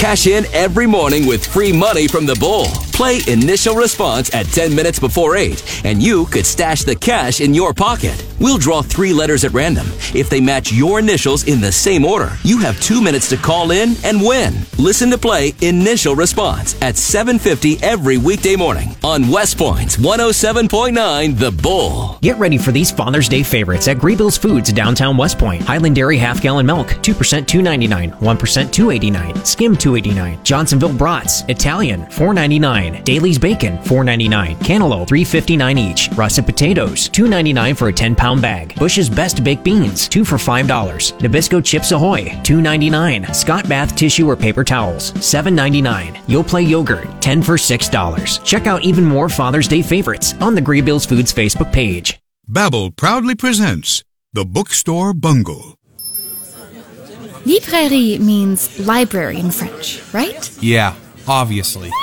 Cash in every morning with free money from the Bull. Play Initial Response at 10 minutes before 8, and you could stash the cash in your pocket. We'll draw 3 letters at random. If they match your initials in the same order, you have 2 minutes to call in and win. Listen to Play Initial Response at 7:50 every weekday morning on West Point's 107.9 The Bull. Get ready for these Father's Day favorites at Greebill's Foods downtown West Point. Highland Dairy half-gallon milk, 2% $2.99, 1% $2.89, skim $2.89. Johnsonville Brats, Italian, $4.99. Daly's Bacon, $4.99. Cantaloupe, $3.59 each. Russet potatoes, $2.99 for a 10-pound bag. Bush's Best Baked Beans, 2 for $5. Nabisco Chips Ahoy, $2.99. Scott Bath Tissue or Paper Towels, $7.99. Yoplait Yogurt, 10 for $6. Check out even more Father's Day favorites on the Greebill's Foods Facebook page. Babbel proudly presents The Bookstore Bungle. Librairie means library in French, right? Yeah, obviously.